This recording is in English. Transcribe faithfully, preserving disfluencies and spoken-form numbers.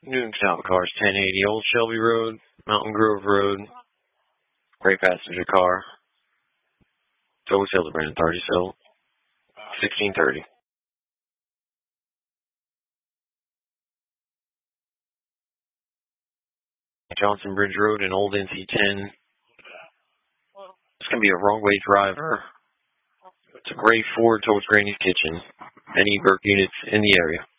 Newton Canal Cars, ten eighty Old Shelby Road, Mountain Grove Road. Great passenger car. Total Hildebrand, thirty cell, sixteen thirty. Johnson Bridge Road and Old N C ten. It's going to be a wrong-way driver. It's a gray Ford towards Granny's Kitchen. Any Burke units in the area.